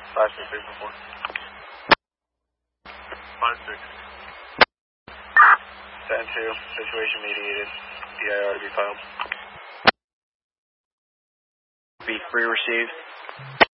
5-6-8-4. 5-6. 10-2, situation mediated. DIR to be filed. Be free received.